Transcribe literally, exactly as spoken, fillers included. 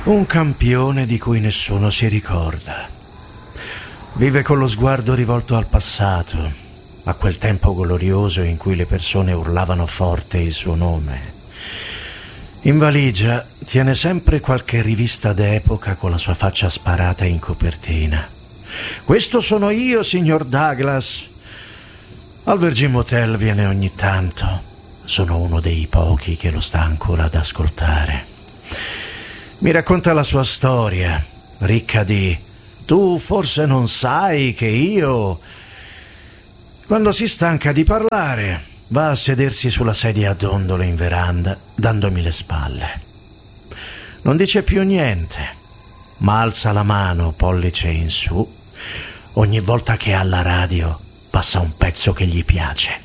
Un campione di cui nessuno si ricorda. Vive con lo sguardo rivolto al passato, a quel tempo glorioso in cui le persone urlavano forte il suo nome. In valigia tiene sempre qualche rivista d'epoca con la sua faccia sparata in copertina. Questo sono io, signor Douglas. Al Virgin Motel viene ogni tanto. Sono uno dei pochi che lo sta ancora ad ascoltare. Mi racconta la sua storia, ricca di "tu forse non sai che io..." Quando si stanca di parlare, va a sedersi sulla sedia a dondolo in veranda, dandomi le spalle. Non dice più niente, ma alza la mano, pollice in su, ogni volta che alla radio passa un pezzo che gli piace.